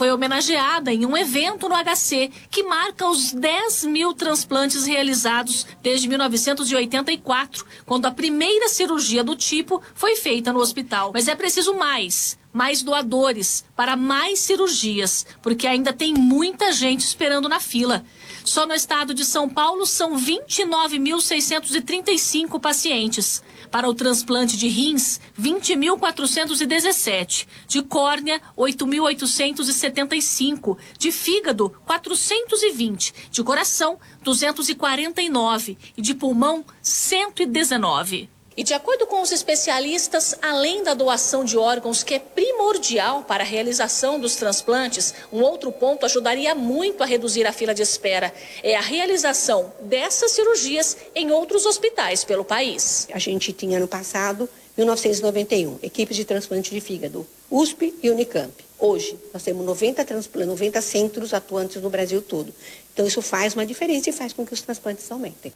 foi homenageada em um evento no HC que marca os 10 mil transplantes realizados desde 1984, quando a primeira cirurgia do tipo foi feita no hospital. Mas é preciso mais doadores para mais cirurgias, porque ainda tem muita gente esperando na fila. Só no estado de São Paulo são 29.635 pacientes. Para o transplante de rins, 20.417. De córnea, 8.875. De fígado, 420. De coração, 249. E de pulmão, 119. E de acordo com os especialistas, além da doação de órgãos, que é primordial para a realização dos transplantes, um outro ponto ajudaria muito a reduzir a fila de espera. É a realização dessas cirurgias em outros hospitais pelo país. A gente tinha no passado, 1991, equipes de transplante de fígado, USP e Unicamp. Hoje, nós temos 90 centros atuantes no Brasil todo. Então, isso faz uma diferença e faz com que os transplantes aumentem.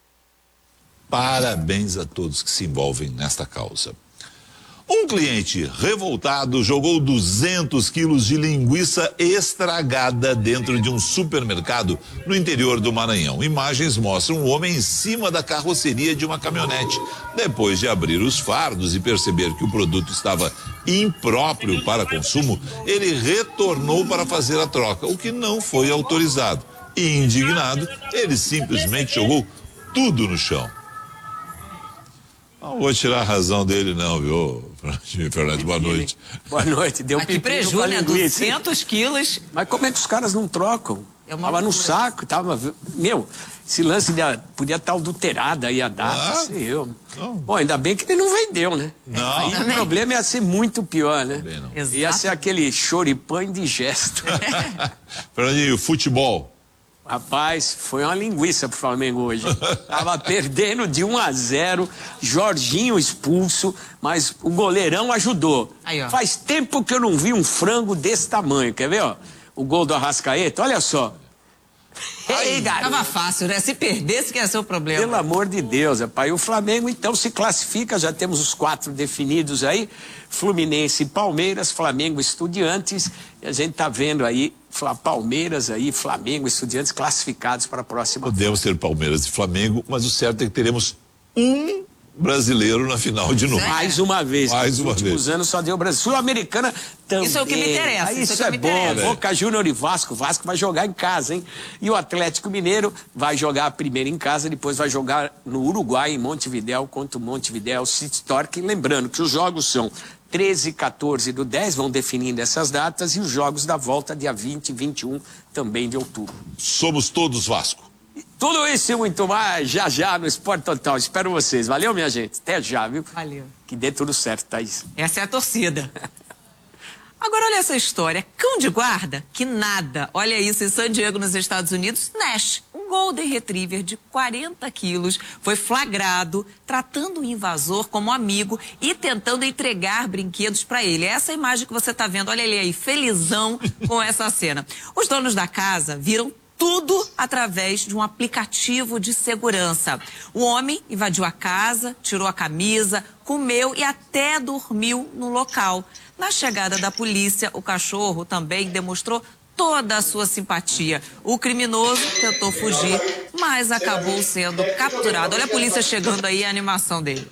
Parabéns a todos que se envolvem nesta causa. Um cliente revoltado jogou 200 quilos de linguiça estragada dentro de um supermercado no interior do Maranhão. Imagens mostram um homem em cima da carroceria de uma caminhonete. Depois de abrir os fardos e perceber que o produto estava impróprio para consumo, ele retornou para fazer a troca, o que não foi autorizado. E, indignado, ele simplesmente jogou tudo no chão. Não vou tirar a razão dele não, viu, Fernando? Boa noite. Boa noite. Deu que prejuízo, né? 200 quilos. Mas como é que os caras não trocam? Tava no saco, tava... Meu, esse lance podia estar adulterado aí a data, sei eu. Não. Bom, ainda bem que ele não vendeu, né? Não. Aí o problema ia ser muito pior, né? Não. Ia ser aquele choripã indigesto. Fernandinho, futebol. Rapaz, foi uma linguiça pro Flamengo hoje. Tava perdendo de 1-0, Jorginho expulso, mas o goleirão ajudou. Aí, ó. Faz tempo que eu não vi um frango desse tamanho, quer ver, ó? O gol do Arrascaeta, olha só. Ei, tava fácil, né? Se perdesse que ia ser o problema. Pelo amor de Deus, rapaz. E o Flamengo, então, se classifica, já temos os 4 definidos aí, Fluminense e Palmeiras, Flamengo e Estudiantes, e a gente tá vendo aí, Palmeiras aí, Flamengo e Estudiantes classificados para a próxima. Podemos ter Palmeiras e Flamengo, mas o certo é que teremos um brasileiro na final de novo. Mais uma vez. Mais uma vez. Nos últimos anos só deu Brasil. Sul-Americana também. Isso é o que me interessa. Isso é bom. Boca Júnior e Vasco. O Vasco vai jogar em casa, hein? E o Atlético Mineiro vai jogar primeiro em casa, depois vai jogar no Uruguai, em Montevidéu, contra o Montevidéu City Torque. Lembrando que os jogos são 13 e 14 do 10, vão definindo essas datas, e os jogos da volta dia 20 e 21 também de outubro. Somos todos Vasco. Tudo isso e muito mais já no Esporte Total. Espero vocês. Valeu, minha gente. Até já, viu? Valeu. Que dê tudo certo, Thaís. Essa é a torcida. Agora olha essa história. Cão de guarda? Que nada. Olha isso, em San Diego, nos Estados Unidos, Nash, um Golden Retriever de 40 quilos, foi flagrado tratando o invasor como amigo e tentando entregar brinquedos para ele. É essa imagem que você está vendo. Olha ele aí, felizão com essa cena. Os donos da casa viram tudo através de um aplicativo de segurança. O homem invadiu a casa, tirou a camisa, comeu e até dormiu no local. Na chegada da polícia, o cachorro também demonstrou toda a sua simpatia. O criminoso tentou fugir, mas acabou sendo capturado. Olha a polícia chegando aí, a animação dele.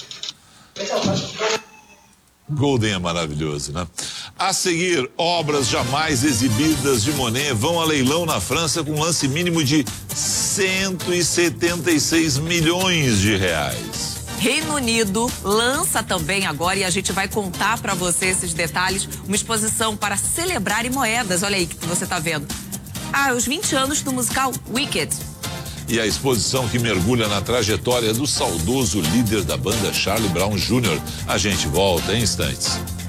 Golden é maravilhoso, né? A seguir, obras jamais exibidas de Monet vão a leilão na França com lance mínimo de 176 milhões de reais. Reino Unido lança também agora, e a gente vai contar para você esses detalhes, uma exposição para celebrar moedas. Olha aí que você tá vendo. Os 20 anos do musical Wicked. E a exposição que mergulha na trajetória do saudoso líder da banda Charlie Brown Jr. A gente volta em instantes.